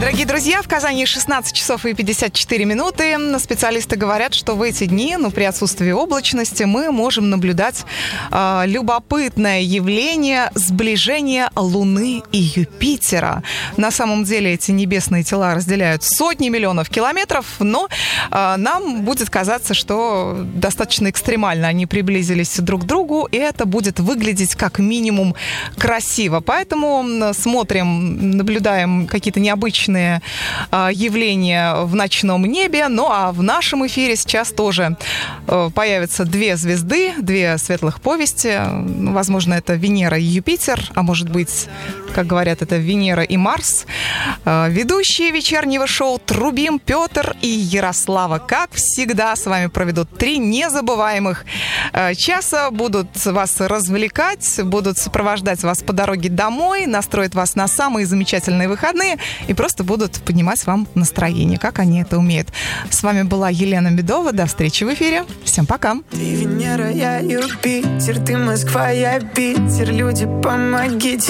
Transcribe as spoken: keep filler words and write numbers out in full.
Дорогие друзья, в Казани шестнадцать часов и пятьдесят четыре минуты. Специалисты говорят, что в эти дни, ну, при отсутствии облачности, мы можем наблюдать э, любопытное явление сближения Луны и Юпитера. На самом деле эти небесные тела разделяют сотни миллионов километров, но э, нам будет казаться, что достаточно экстремально они приблизились друг к другу, и это будет выглядеть как минимум красиво. Поэтому смотрим, наблюдаем какие-то необычные э, явления в ночном небе. Ну а в нашем эфире сейчас тоже э, появятся две звезды, две светлых повести. Возможно, это Венера и Юпитер, а может быть, как говорят, это Венера и Марс. Э, ведущие вечернего шоу Трубим, Петр и Ярослава, как всегда, с вами проведут три незабываемых э, часа. Будут вас развлекать, будут сопровождать вас по дороге домой, настроят вас на самые замечательные выходные и просто будут поднимать вам настроение, как они это умеют. С вами была Елена Медова. До встречи в эфире. Всем пока. Ты Венера, я Юпитер, ты Москва, я Питер. Люди, помогите.